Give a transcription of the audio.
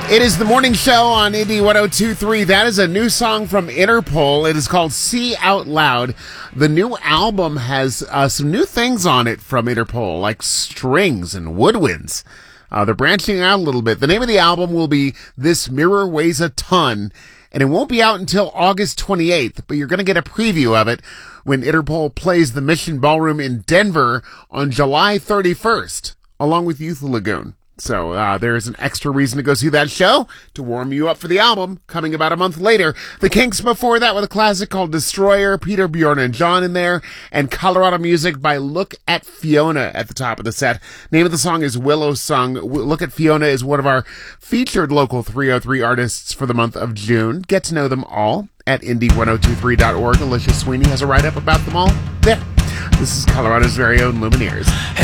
It is the morning show on Indie 102.3. That is a new song from Interpol. It is called See Out Loud. The new album has some new things on it from Interpol, like strings and woodwinds. They're branching out a little bit. The name of the album will be This Mirror Weighs a Ton, and it won't be out until August 28th, but you're going to get a preview of it when Interpol plays the Mission Ballroom in Denver on July 31st, along with Youth Lagoon. So there's an extra reason to go see that show to warm you up for the album coming about a month later. The Kinks before that with a classic called Destroyer, Peter, Bjorn, and John in there, and Colorado music by Look at Fiona at the top of the set. Name of the song is Willow Sung. Look at Fiona is one of our featured local 303 artists for the month of June. Get to know them all at indie1023.org. Alicia Sweeney has a write-up about them all there. This is Colorado's very own Lumineers.